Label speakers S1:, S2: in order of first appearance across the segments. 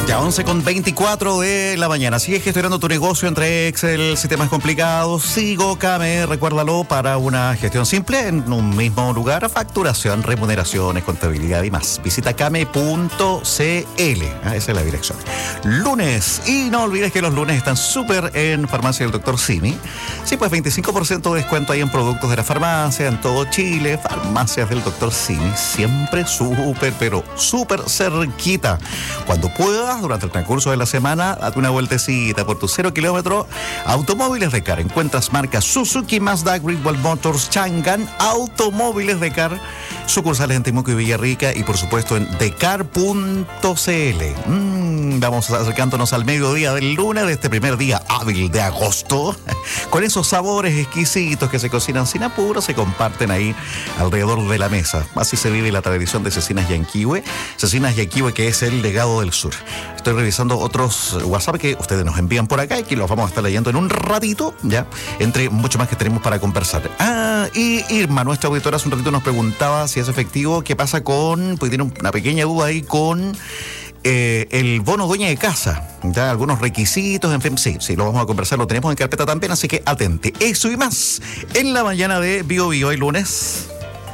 S1: Ya 11:24 de la mañana. Sigue gestionando tu negocio entre Excel, sistemas complicados. Sigo Kame, recuérdalo, para una gestión simple en un mismo lugar. Facturación, remuneraciones, contabilidad y más. Visita kame.cl. Esa es la dirección. Lunes. Y no olvides que los lunes están súper en Farmacia del Dr. Simi. Sí, pues 25% de descuento ahí en productos de la farmacia en todo Chile. Farmacias del Dr. Simi. Siempre súper, pero súper cerquita. Cuando puedas, durante el transcurso de la semana, date una vueltecita por tu 0 kilómetro. Automóviles de Car. Encuentras marcas Suzuki, Mazda, Greatwall Motors, Changan, Automóviles de Car, sucursales en Temuco y Villarrica y por supuesto en decar.cl. Vamos acercándonos al mediodía del lunes de este primer día hábil de agosto, con esos sabores exquisitos que se cocinan sin apuro, se comparten ahí alrededor de la mesa. Así se vive la tradición de Cecinas Yanquihue. Cecinas Yanquihue, que es el legado del sur. Estoy revisando otros WhatsApp que ustedes nos envían por acá y que los vamos a estar leyendo en un ratito, ya, entre mucho más que tenemos para conversar. Y Irma, nuestra auditora, hace un ratito nos preguntaba si es efectivo, qué pasa con, pues tiene una pequeña duda ahí con el bono dueña de casa, ya, algunos requisitos, en fin, sí, lo vamos a conversar, lo tenemos en carpeta también, así que atente. Eso y más en la mañana de Bio Bio, hoy lunes.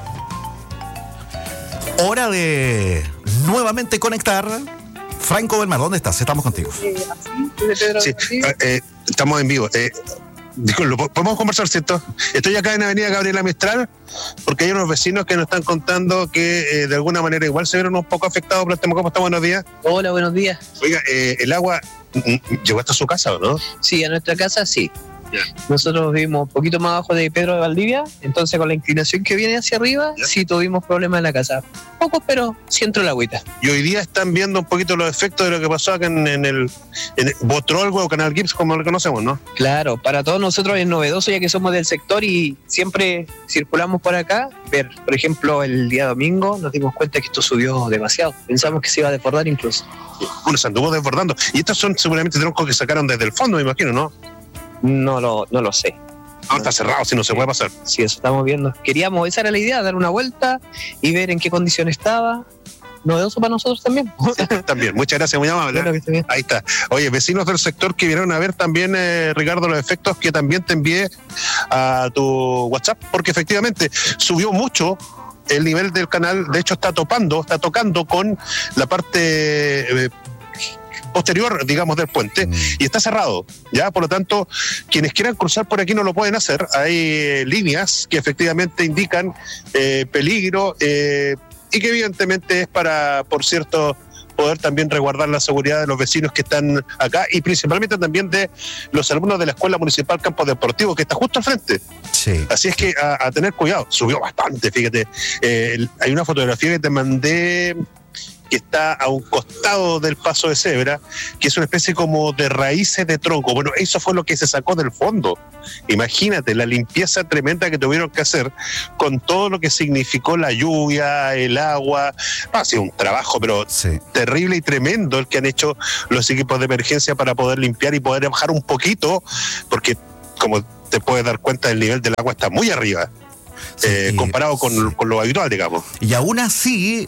S1: Hora de nuevamente conectar. Franco Belmar, ¿dónde estás? Estamos contigo.
S2: Sí, estamos en vivo. Podemos conversar, ¿cierto? Estoy acá en Avenida Gabriela Mistral porque hay unos vecinos que nos están contando que de alguna manera igual se vieron un poco afectados por el tema. ¿Cómo está? Buenos días.
S3: Hola, buenos días.
S2: Oiga, el agua llegó hasta su casa, ¿o no?
S3: Sí, a nuestra casa sí.
S2: Yeah.
S3: Nosotros vivimos un poquito más abajo de Pedro de Valdivia, entonces con la inclinación que viene hacia arriba,
S2: Yeah.
S3: sí tuvimos problemas en la casa. Pocos, pero sí entró la agüita.
S2: Y hoy día están viendo un poquito los efectos de lo que pasó acá en el Botrolgo o Canal Gibbs, como lo conocemos, ¿no?
S3: Claro, para todos nosotros es novedoso ya que somos del sector y siempre circulamos por acá. Ver, por ejemplo, el día domingo nos dimos cuenta que esto subió demasiado. Pensamos que se iba a desbordar incluso.
S2: Bueno, se anduvo desbordando. Y estos son seguramente troncos que sacaron desde el fondo, me imagino, ¿no?
S3: No lo sé.
S2: No, está cerrado, si no se puede pasar.
S3: Sí, eso estamos viendo. Queríamos, esa era la idea, dar una vuelta y ver en qué condición estaba. Novedoso para nosotros también.
S2: Sí, también, muchas gracias, muy amable.
S3: Claro que esté bien.
S2: Ahí está. Oye, vecinos del sector que vinieron a ver también, Ricardo, los efectos que también te envié a tu WhatsApp, porque efectivamente subió mucho el nivel del canal. De hecho, está tocando con la parte posterior, digamos, del puente, y está cerrado, ya, por lo tanto, quienes quieran cruzar por aquí no lo pueden hacer. Hay líneas que efectivamente indican peligro, y que evidentemente es para, por cierto, poder también resguardar la seguridad de los vecinos que están acá y principalmente también de los alumnos de la Escuela Municipal Campos Deportivos, que está justo al frente.
S1: Sí.
S2: Así es que a tener cuidado. Subió bastante, fíjate. Hay una fotografía que te mandé que está a un costado del paso de cebra, que es una especie como de raíces de tronco. Bueno, eso fue lo que se sacó del fondo. Imagínate la limpieza tremenda que tuvieron que hacer con todo lo que significó la lluvia, el agua. Ha sido un trabajo, pero
S1: Sí.
S2: terrible y tremendo el que han hecho los equipos de emergencia para poder limpiar y poder bajar un poquito, porque como te puedes dar cuenta, el nivel del agua está muy arriba.
S1: Sí,
S2: comparado con lo habitual, digamos.
S1: Y aún así,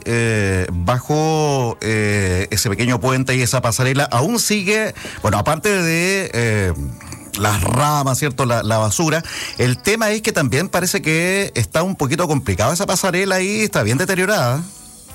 S1: bajo ese pequeño puente y esa pasarela, aún sigue, bueno, aparte de las ramas, ¿cierto? La basura, el tema es que también parece que está un poquito complicado esa pasarela ahí, está bien deteriorada.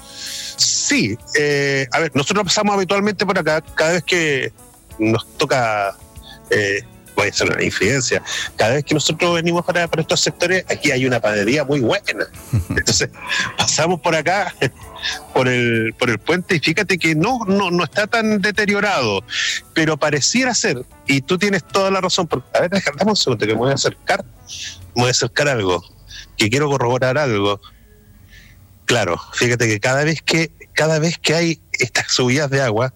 S2: Sí, a ver, nosotros pasamos habitualmente por acá, cada vez que nos toca... voy a hacer una infidencia. Cada vez que nosotros venimos para estos sectores, aquí hay una panadería muy buena. Entonces, pasamos por acá, por el puente, y fíjate que no está tan deteriorado, pero pareciera ser, y tú tienes toda la razón, porque, a ver, dame un segundo que me voy a acercar a algo, que quiero corroborar algo. Claro, fíjate que cada vez que hay estas subidas de agua,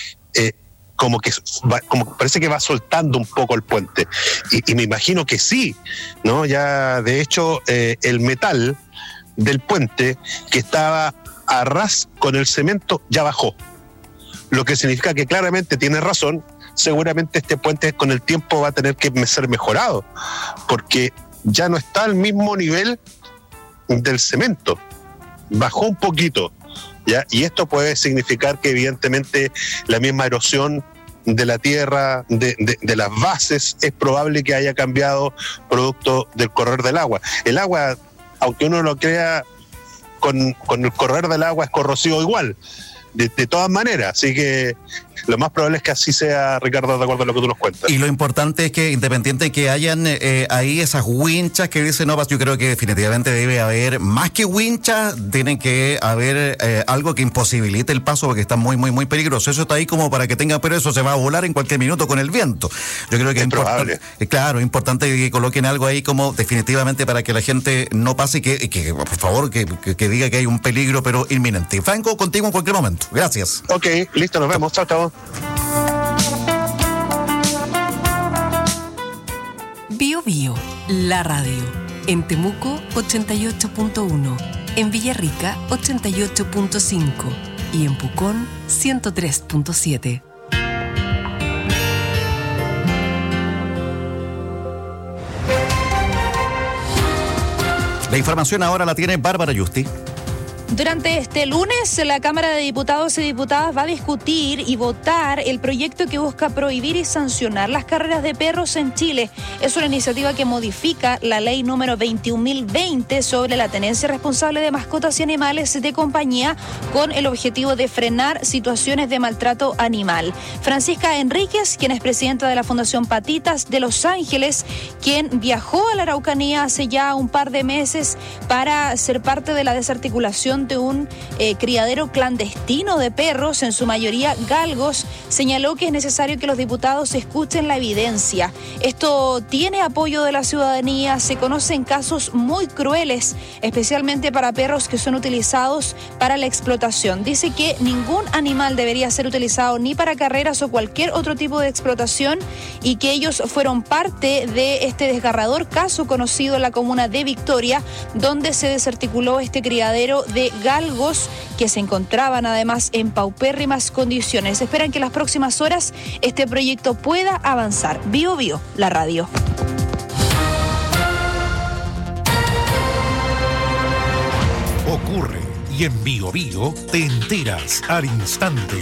S2: como parece que va soltando un poco el puente, y me imagino que sí, ¿no? Ya de hecho el metal del puente que estaba a ras con el cemento ya bajó, lo que significa que claramente tiene razón. Seguramente este puente con el tiempo va a tener que ser mejorado, porque ya no está al mismo nivel del cemento, bajó un poquito. ¿ya? Y esto puede significar que evidentemente la misma erosión de la tierra, de las bases, es probable que haya cambiado producto del correr del agua. El agua, aunque uno lo crea, con el correr del agua es corrosivo igual, de todas maneras, así que lo más probable es que así sea, Ricardo, de acuerdo a lo que tú nos cuentas.
S1: Y lo importante es que, independiente de que hayan ahí esas winchas que dicen, no, yo creo que definitivamente debe haber, más que winchas, tienen que haber algo que imposibilite el paso, porque está muy, muy, muy peligroso. Eso está ahí como para que tengan, pero eso se va a volar en cualquier minuto con el viento. Yo creo que es probable. Claro, es importante que coloquen algo ahí como definitivamente para que la gente no pase y que por favor, que diga que hay un peligro, pero inminente. Franco, contigo en cualquier momento. Gracias.
S2: Ok, listo, nos vemos. Chao, chao.
S4: Bio Bio, la radio. En Temuco 88.1, en Villarrica 88.5 y en Pucón 103.7.
S1: La información ahora la tiene Bárbara Yusti.
S5: Durante este lunes, la Cámara de Diputados y Diputadas va a discutir y votar el proyecto que busca prohibir y sancionar las carreras de perros en Chile. Es una iniciativa que modifica la ley número 21.020 sobre la tenencia responsable de mascotas y animales de compañía con el objetivo de frenar situaciones de maltrato animal. Francisca Enríquez, quien es presidenta de la Fundación Patitas de Los Ángeles, quien viajó a la Araucanía hace ya un par de meses para ser parte de la desarticulación de un criadero clandestino de perros, en su mayoría galgos, señaló que es necesario que los diputados escuchen la evidencia. Esto tiene apoyo de la ciudadanía, se conocen casos muy crueles, especialmente para perros que son utilizados para la explotación. Dice que ningún animal debería ser utilizado ni para carreras o cualquier otro tipo de explotación y que ellos fueron parte de este desgarrador caso conocido en la comuna de Victoria, donde se desarticuló este criadero de galgos que se encontraban además en paupérrimas condiciones. Esperan que en las próximas horas este proyecto pueda avanzar. Bio Bio, la radio.
S6: Ocurre y en Bio Bio te enteras al instante.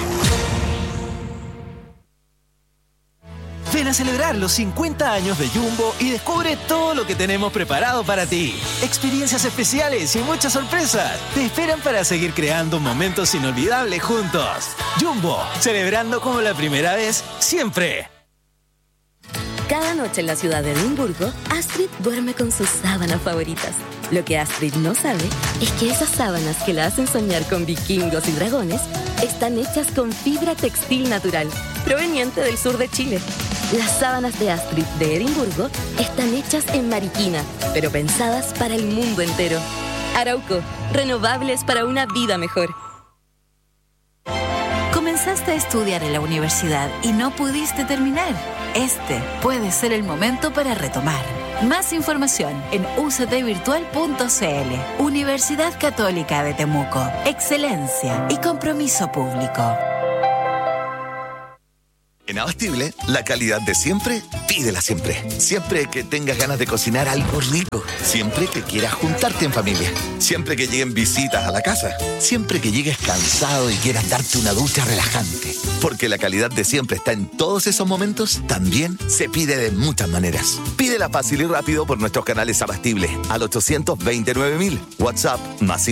S7: Ven a celebrar los 50 años de Jumbo y descubre todo lo que tenemos preparado para ti. Experiencias especiales y muchas sorpresas te esperan para seguir creando momentos inolvidables juntos. Jumbo, celebrando como la primera vez, siempre.
S8: Cada noche en la ciudad de Edimburgo, Astrid duerme con sus sábanas favoritas. Lo que Astrid no sabe es que esas sábanas que la hacen soñar con vikingos y dragones están hechas con fibra textil natural, proveniente del sur de Chile. Las sábanas de Astrid de Edimburgo están hechas en Mariquina, pero pensadas para el mundo entero. Arauco, renovables para una vida mejor.
S9: Comenzaste a estudiar en la universidad y no pudiste terminar. Este puede ser el momento para retomar. Más información en uctvirtual.cl. Universidad Católica de Temuco. Excelencia y compromiso público.
S10: En Abastible, la calidad de siempre, pídela siempre. Siempre que tengas ganas de cocinar algo rico. Siempre que quieras juntarte en familia. Siempre que lleguen visitas a la casa. Siempre que llegues cansado y quieras darte una ducha relajante. Porque la calidad de siempre está en todos esos momentos, también se pide de muchas maneras. Pídela fácil y rápido por nuestros canales Abastible al 829.000. WhatsApp más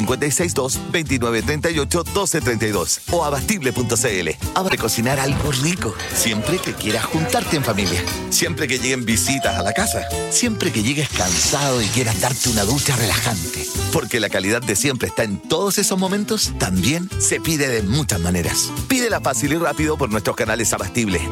S10: 562-2938-1232 o abastible.cl. Ahora de cocinar algo rico. Siempre que quieras juntarte en familia. Siempre que lleguen visitas a la casa. Siempre que llegues cansado y quieras darte una ducha relajante. Porque la calidad de siempre está en todos esos momentos, también se pide de muchas maneras. Pídela fácil y rápido por nuestros canales Abastible